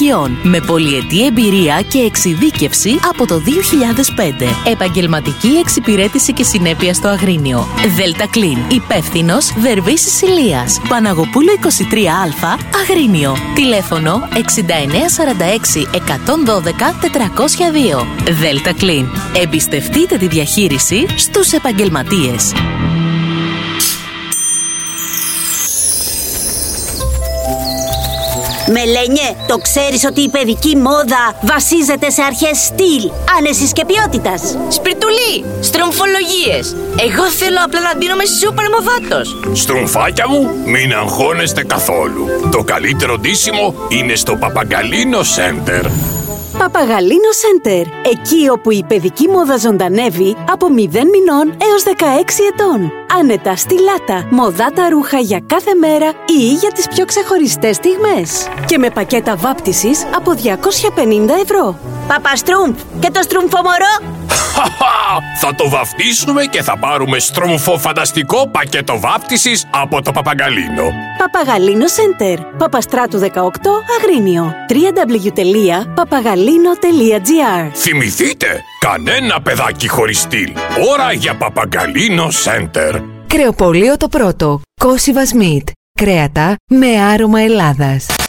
τεχνολογιών με πολυετή εμπειρία και εξειδίκευση από το 2005. Επαγγελματική εξυπηρέτηση και συνέπεια στο Αγρίνιο. Delta Clean. Υπεύθυνος Δερβίσης Ηλίας. Παναγοπούλου 23Α, Αγρίνιο. Τηλέφωνο 6946 112 402. Delta Clean. Εμπιστευτείτε τη διαχείριση στους επαγγελματίες. Μελένιε, το ξέρεις ότι η παιδική μόδα βασίζεται σε αρχές στυλ, άνεσης και ποιότητας? Σπιρτουλή, στρομφολογίες. Εγώ θέλω απλά να ντύνομαι σούπερ μοδάτος. Στρομφάκια μου, μην αγχώνεστε καθόλου. Το καλύτερο ντύσιμο είναι στο Παπαγκαλίνο Center. Παπαγαλίνο Center. Εκεί όπου η παιδική μόδα ζωντανεύει από 0 μηνών έως 16 ετών. Άνετα, στιλάτα, μοδάτα ρούχα για κάθε μέρα ή για τις πιο ξεχωριστές στιγμές. Και με πακέτα βάπτισης από 250 ευρώ. Παπαστρούμφ, και το στρουμφομορό? Θα το βαφτίσουμε και θα πάρουμε στρομφο φανταστικό πακέτο βάπτισης από το Παπαγκαλίνο. Παπαγαλίνο Center. Παπαστράτου 18, Αγρίνιο. www.papagalino.gr. Θυμηθείτε, κανένα παιδάκι χωρίς στυλ. Ώρα για Παπαγκαλίνο Center. Κρεοπωλείο το πρώτο. Κόσιβας Μιτ. Κρέατα με άρωμα Ελλάδας.